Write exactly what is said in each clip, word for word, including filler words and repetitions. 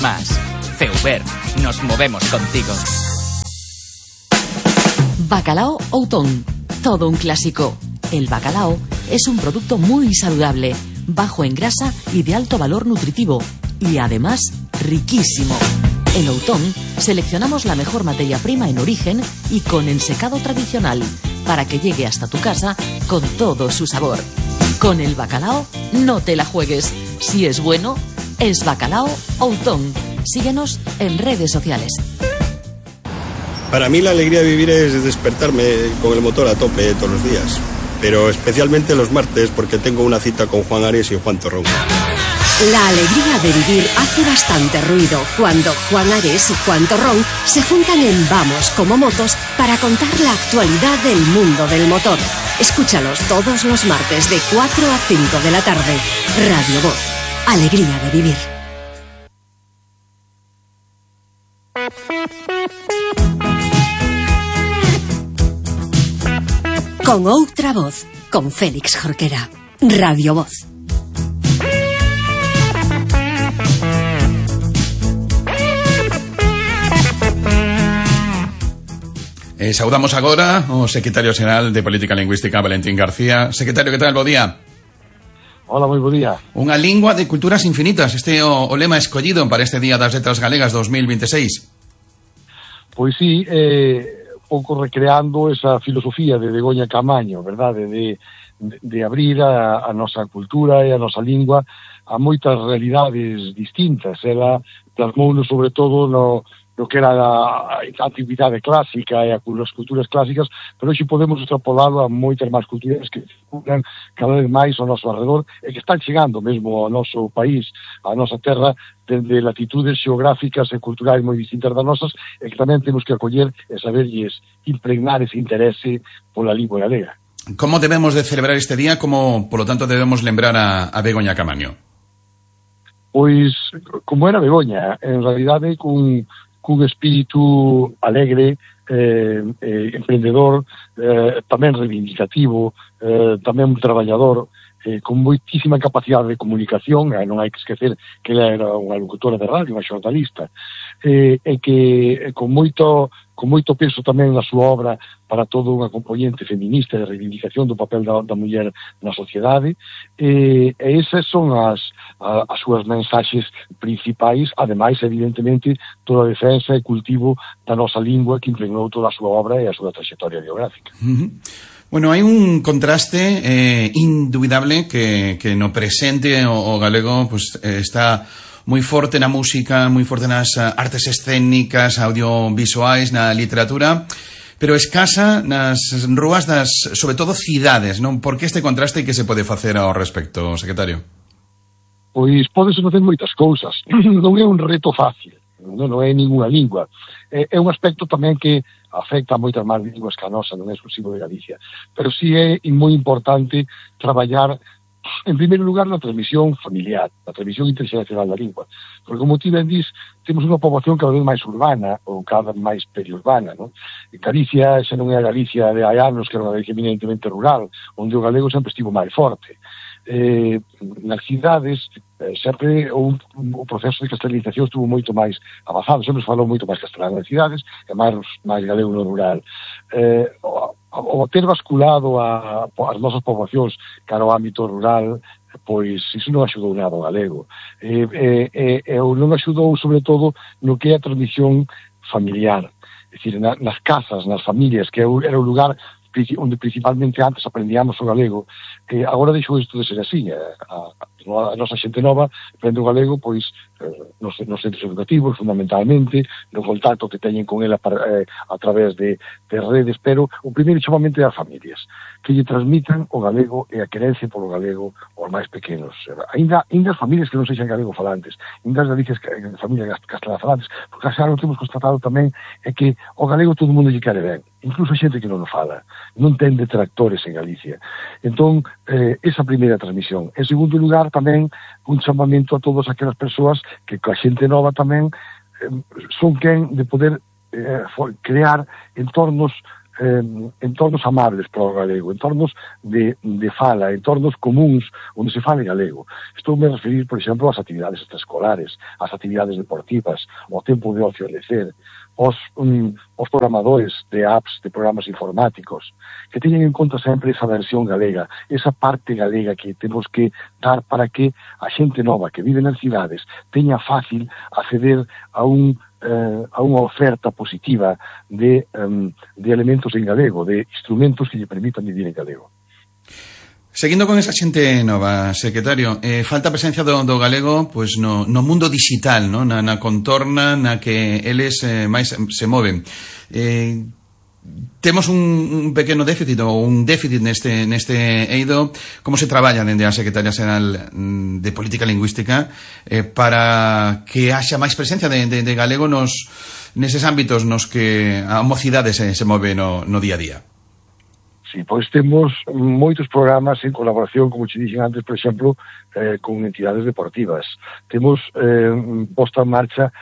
Más. Feuber, nos movemos contigo. Bacalao Outón, todo un clásico. El bacalao es un producto muy saludable, bajo en grasa y de alto valor nutritivo, y además riquísimo. En Outón seleccionamos la mejor materia prima en origen y con ensecado tradicional, para que llegue hasta tu casa con todo su sabor. Con el bacalao no te la juegues. Si es bueno, es Bacalao Outón. Síguenos en redes sociales. Para mí la alegría de vivir es despertarme con el motor a tope todos los días, pero especialmente los martes porque tengo una cita con Juan Ares y Juan Torrón. La alegría de vivir hace bastante ruido cuando Juan Ares y Juan Torrón se juntan en Vamos como Motos para contar la actualidad del mundo del motor. Escúchalos todos los martes de cuatro a cinco de la tarde. Radio Voz. Alegría de vivir. Con outra voz, con Félix Jorquera. Radio Voz. Eh, saudamos agora o secretario xeral de Política Lingüística, Valentín García. Secretario, que tal? Bo día. Hola, moi bo día. Unha lingua de culturas infinitas. Este é o, o lema escollido para este Día das Letras Galegas dos mil veintiséis. Pois sí, eh, un pouco recreando esa filosofía de Begoña Camaño, verdade? De, de, de abrir a, a nosa cultura e a nosa lingua a moitas realidades distintas. Ela plasmounos sobre todo no, no que era a, a antigüidade clásica e a, as culturas clásicas, pero hoxe podemos extrapolalo a moitas máis culturas que circulan cada vez máis ao noso alrededor e que están chegando mesmo ao noso país, á nosa terra, dende latitudes xeográficas e culturais moi distintas das nosas, e que tamén temos que acoller e saberlles impregnar ese interese pola lingua galega. Como debemos de celebrar este día? Como, polo tanto, debemos lembrar a, a Begoña Camaño? Pois, como era Begoña, en realidade, cun, cun espírito alegre, eh, eh, emprendedor, eh, tamén reivindicativo, eh, tamén un traballador, eh, con moitísima capacidade de comunicación, eh, non hai que esquecer que ela era unha locutora de radio, unha xornalista, eh, e que eh, con moito con moito peso tamén na súa obra para toda unha componente feminista de reivindicación do papel da, da muller na sociedade, e, e esas son as, a, as súas mensaxes principais, ademais, evidentemente, toda a defensa e cultivo da nosa lingua que impregnou toda a súa obra e a súa trayectoria biográfica. Uh-huh. Bueno, hai un contraste eh, indubidable que, que no presente o, o galego pues, eh, está moi forte na música, moi forte nas artes escénicas, audiovisuais, na literatura, pero escasa nas rúas das, sobre todo, cidades, non? Por que este contraste e que se pode facer ao respecto, secretario? Pois podes facer moitas cousas. Non é un reto fácil, non, non é ninguna lingua. É, é un aspecto tamén que afecta a moitas máis linguas que a nosa, non é exclusivo de Galicia. Pero sí é moi importante traballar, en primeiro lugar, na transmisión familiar, na transmisión interxeracional da lingua. Porque, como ti ben dis, temos unha poboación cada vez máis urbana ou cada vez máis periurbana, non? E Galicia xa non é a Galicia de hai anos, que era unha Galicia eminentemente rural, onde o galego sempre estivo máis forte. Eh, nas cidades eh, sempre o, o proceso de castelanización estuvo moito máis avanzado, sempre se falou moito máis castelano nas cidades e máis, máis galego no rural. Eh, o, o ter basculado a, as nosas poboacións cara ao ámbito rural, pois iso non axudou nada ao galego. E eh, eh, eh, non axudou sobre todo no que é a transmisión familiar, é dicir, na, nas casas, nas familias, que era o lugar onde principalmente antes aprendíamos o galego, que agora deixou isto de ser así. A, a, a nosa xente nova aprende o galego pois nos, nos centros educativos, fundamentalmente, no contacto que teñen con ela para, eh, a través de, de redes, pero o primeiro chamamente é as familias, que lle transmitan o galego e a querencia polo galego aos máis pequenos. Ainda, ainda as familias que non sexan galego falantes, ainda as galices, familias castelán falantes, porque xa non temos constatado tamén é que o galego todo o mundo lle quere ben, incluso a xente que non o fala, non ten detractores en Galicia. Entón, eh, esa primeira transmisión. En segundo lugar, tamén, un chamamento a todas aquelas persoas que coa xente nova tamén eh, son quen de poder eh, crear entornos eh, entornos amables para o galego, entornos de, de fala, entornos comuns onde se fale galego. Estou me a referir, por exemplo, ás actividades extraescolares, ás actividades deportivas, ao tempo de ocio e lecer, os, um, os programadores de apps, de programas informáticos, que teñen en conta sempre esa versión galega, esa parte galega que temos que dar para que a xente nova que vive nas cidades teña fácil acceder a un eh, a unha oferta positiva de, um, de elementos en galego, de instrumentos que lle permitan vivir en galego. Seguindo con esa xente nova, secretario, eh, falta a presencia do, do galego pois no, no mundo digital, no? na, na contorna na que eles eh, máis se moven. Eh, temos un, un pequeno déficit ou un déficit neste, neste eido. Como se traballa dende a Secretaría Xeral de Política Lingüística eh, para que haxa máis presencia de, de, de galego nos neses ámbitos nos que a mocidade se, se move no, no día a día? Sí, pois temos moitos programas en colaboración, como che dixen antes, por exemplo, eh, con entidades deportivas. Temos eh, posta en marcha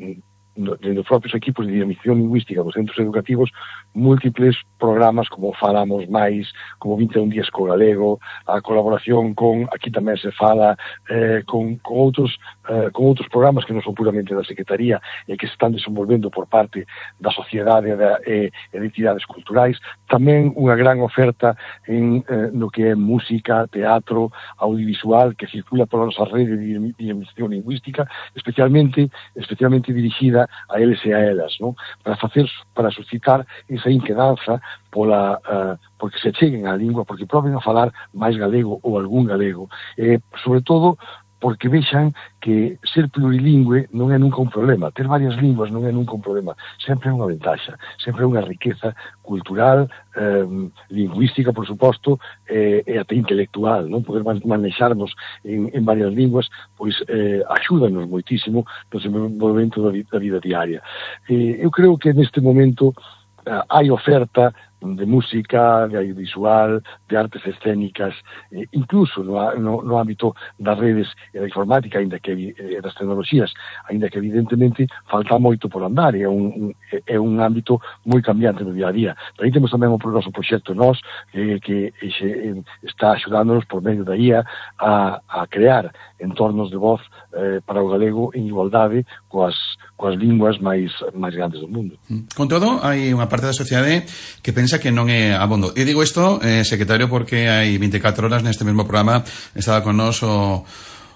dentro dos propios equipos de dinamización lingüística dos centros educativos múltiples programas como Falamos Máis, como vinte e un días co galego, a colaboración con, aquí tamén se fala, eh, con, con outros eh, con outros programas que non son puramente da Secretaría e que se están desenvolvendo por parte da sociedade e, da, e, e de entidades culturais. Tamén unha gran oferta en eh, no que é música, teatro, audiovisual, que circula pola nosa rede de dinamización lingüística, especialmente especialmente dirixida a eles e a elas, non? Para facer, para suscitar esa inquedanza pola, uh, porque se cheguen á lingua, porque proben a falar máis galego ou algún galego, eh, sobre todo porque vexan que ser plurilingüe non é nunca un problema, ter varias linguas non é nunca un problema, sempre é unha ventaxa, sempre é unha riqueza cultural, eh, lingüística, por suposto, eh, e até intelectual, non? Poder manexarnos en, en varias linguas, pois eh, axúdanos moitísimo no desenvolvemento da, da vida diaria. Eh, eu creo que neste momento eh, hai oferta de música, de audiovisual, de artes escénicas, eh, incluso no, no, no ámbito das redes e da informática, ainda que eh, das tecnoloxías, ainda que evidentemente falta moito por andar, é un, un, é un ámbito moi cambiante no día a día. Pero aí temos tamén o noso proxecto Nós, eh, que eh, está axudándonos por medio da I A a, a crear entornos de voz eh, para o galego en igualdade coas, coas linguas máis, máis grandes do mundo. Con todo, hai unha parte da sociedade que pensa que non é abondo. E digo isto, eh, secretario, porque hai veinticuatro horas neste mesmo programa estaba con nós o,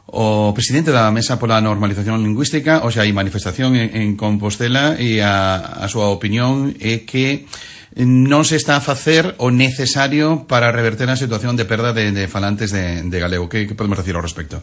o presidente da Mesa pola Normalización Lingüística, o sea, hai manifestación en, en Compostela e a, a súa opinión é que non se está a facer o necesario para reverter a situación de perda de, de falantes de, de galego. Que, que podemos decir ao respecto?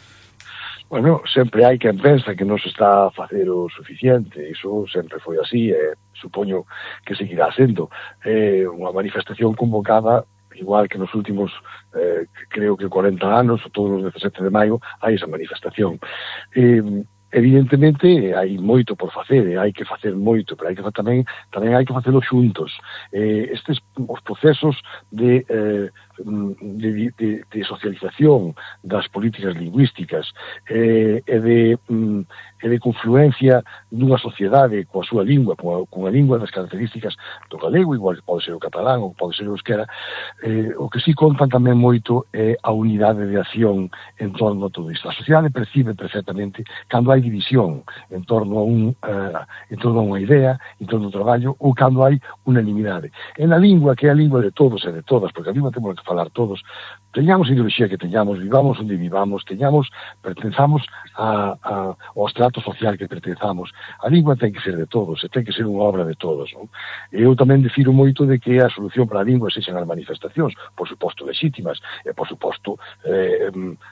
Bueno, sempre hai quen pensa que non se está a facer o suficiente, iso sempre foi así, e supoño que seguirá sendo. Eh, unha manifestación convocada, igual que nos últimos, eh, creo que cuarenta anos, todos os dezasete de maio, hai esa manifestación. Eh, evidentemente, hai moito por facer, e hai que facer moito, pero hai que tamén, tamén hai que facelo xuntos. Eh, estes, os procesos de... Eh, De, de, de socialización das políticas lingüísticas eh, e, de, mm, e de confluencia dunha sociedade coa súa lingua, coa, coa lingua das características do galego, igual que pode ser o catalán ou pode ser o euskera, eh, o que si contan tamén moito é a unidade de acción en torno a todo isto. A sociedade percibe perfectamente cando hai división en torno a, un, uh, en torno a unha idea, en torno ao traballo, ou cando hai unanimidade. En a lingua, que é a lingua de todos e de todas, porque a lingua temos que falar todos, teñamos a ideoloxía que teñamos, vivamos onde vivamos, teñamos, pertenzamos a, a, ao estrato social que pertenzamos. A lingua ten que ser de todos, e ten que ser unha obra de todos, non? E eu tamén defiro moito de que a solución para a lingua sexan as manifestacións, por suposto legítimas, e por suposto eh,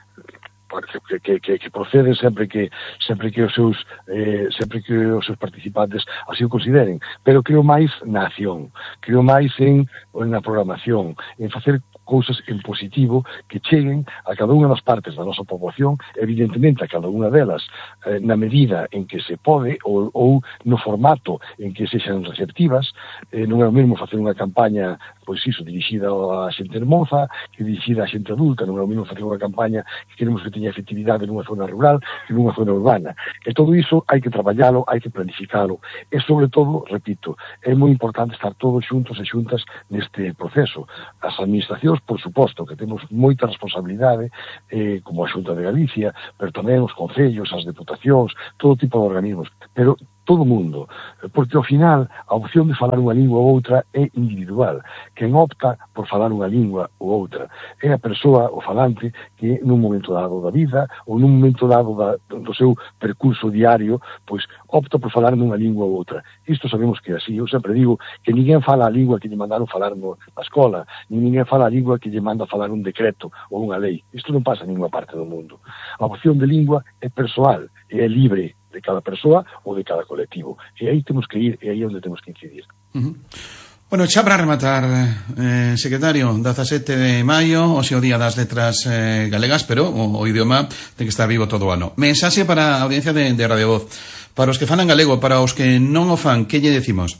que, que, que, que proceden sempre que sempre que os seus eh, sempre que os seus participantes así o consideren, pero creo máis na acción, creo máis en, en na programación, en facer cousas en positivo que cheguen a cada unha das partes da nosa poboación, evidentemente a cada unha delas eh, na medida en que se pode ou, ou no formato en que sexan receptivas. Eh, non é o mesmo facer unha campaña pois iso, dirixida a xente hermosa que dirixida a xente adulta, non é o mesmo facer unha campaña que queremos que teña efectividade nunha zona rural que nunha zona urbana. E todo iso hai que traballalo, hai que planificalo. E sobre todo, repito, é moi importante estar todos xuntos e xuntas neste proceso. As administracións, por suposto, que temos moita responsabilidade, eh, como a Xunta de Galicia, pero tamén os concellos, as deputacións, todo tipo de organismos, pero todo o mundo, porque ao final a opción de falar unha lingua ou outra é individual. Quen opta por falar unha lingua ou outra é a persoa, o falante, que nun momento dado da vida ou nun momento dado da, do seu percurso diario, pois opta por falar nunha lingua ou outra. Isto sabemos que é así. Eu sempre digo que ninguén fala a lingua que lle mandaron falar no, na escola, nin ninguén fala a lingua que lle manda falar un decreto ou unha lei. Isto non pasa en ninguna parte do mundo. A opción de lingua é persoal e é libre de cada persoa ou de cada colectivo. E aí temos que ir, e aí é onde temos que incidir. Uh-huh. Bueno, xa para rematar, eh, secretario, dezasete de maio, hoxe o día das letras eh, galegas, pero o, o idioma ten que estar vivo todo o ano. Mensaxe para a audiencia de, de Radio Voz. Para os que falan galego, para os que non o fan, que lle decimos?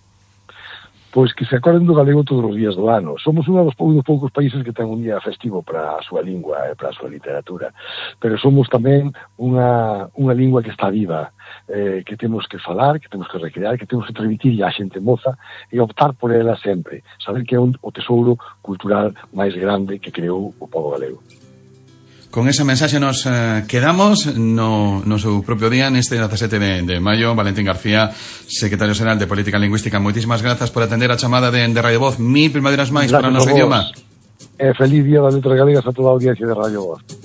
Pois que se acorden do galego todos os días do ano. Somos un dos poucos países que ten un día festivo para a súa lingua e para a súa literatura, pero somos tamén unha, unha lingua que está viva, eh, que temos que falar, que temos que recrear, que temos que transmitir a xente moza e optar por ela sempre, saber que é un, o tesouro cultural máis grande que creou o pobo galego. Con esa mensaxe nos eh, quedamos no, no seu propio día neste dezasete de, de maio. Valentín García, secretario xeral de Política Lingüística, moitísimas grazas por atender a chamada de, de Radio Voz. Mil primaveras máis para o noso idioma. E feliz día das letras galegas a toda a audiencia de Radio Voz.